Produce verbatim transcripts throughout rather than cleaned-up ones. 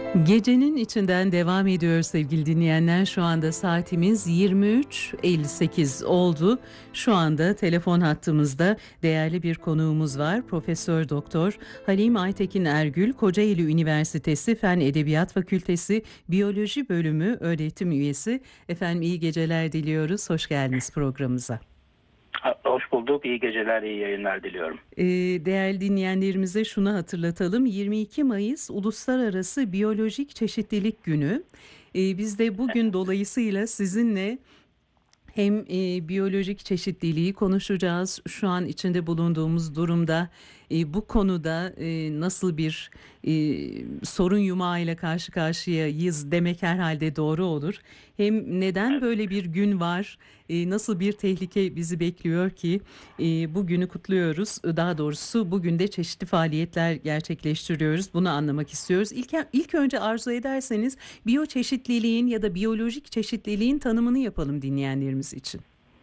Gecenin içinden devam ediyor sevgili dinleyenler. Şu anda saatimiz yirmi üç elli sekiz oldu. Şu anda telefon hattımızda değerli bir konuğumuz var. Profesör Doktor Halim Aytekin Ergül, Kocaeli Üniversitesi Fen Edebiyat Fakültesi Biyoloji Bölümü öğretim üyesi. Efendim iyi geceler diliyoruz. Hoş geldiniz programımıza. Hoş bulduk. İyi geceler, iyi yayınlar diliyorum. Ee, değerli dinleyenlerimize şunu hatırlatalım. yirmi iki Mayıs Uluslararası Biyolojik Çeşitlilik Günü. Ee, biz de bugün dolayısıyla sizinle hem e, biyolojik çeşitliliği konuşacağız. Şu an içinde bulunduğumuz durumda e, bu konuda e, nasıl bir e, sorun yumağıyla karşı karşıyayız demek herhalde doğru olur. Hem neden böyle bir gün var, e, nasıl bir tehlike bizi bekliyor ki e, bu günü kutluyoruz. Daha doğrusu bugün de çeşitli faaliyetler gerçekleştiriyoruz. Bunu anlamak istiyoruz. İlk, ilk önce arzu ederseniz biyoçeşitliliğin ya da biyolojik çeşitliliğin tanımını yapalım dinleyenlerimiz için.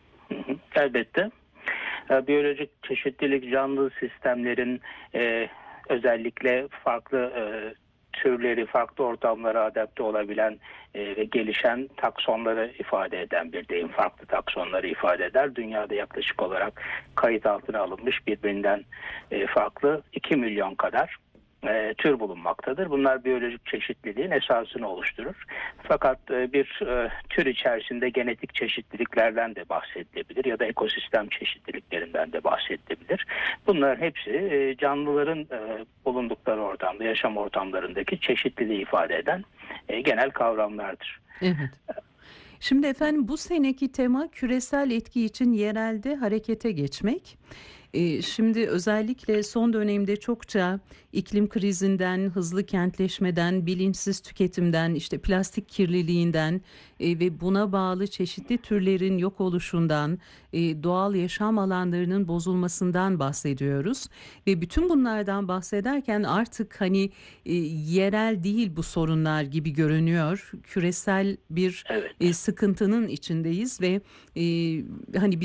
Elbette. Biyolojik çeşitlilik canlı sistemlerin e, özellikle farklı e, türleri, farklı ortamlara adapte olabilen e, ve gelişen taksonları ifade eden bir deyim. Farklı taksonları ifade eder. Dünyada yaklaşık olarak kayıt altına alınmış birbirinden e, farklı iki milyon kadar E, tür bulunmaktadır. Bunlar biyolojik çeşitliliğin esasını oluşturur. Fakat e, bir e, tür içerisinde genetik çeşitliliklerden de bahsedilebilir ya da ekosistem çeşitliliklerinden de bahsedilebilir. Bunların hepsi e, canlıların e, bulundukları ortamda, yaşam ortamlarındaki çeşitliliği ifade eden e, genel kavramlardır. Evet. Şimdi efendim bu seneki tema küresel etki için yerelde harekete geçmek. Ee, Şimdi özellikle son dönemde çokça iklim krizinden, hızlı kentleşmeden, bilinçsiz tüketimden, işte plastik kirliliğinden e, ve buna bağlı çeşitli türlerin yok oluşundan, e, doğal yaşam alanlarının bozulmasından bahsediyoruz. Ve bütün bunlardan bahsederken artık hani e, yerel değil bu sorunlar gibi görünüyor. Küresel bir Evet. e, sıkıntının içindeyiz ve e, hani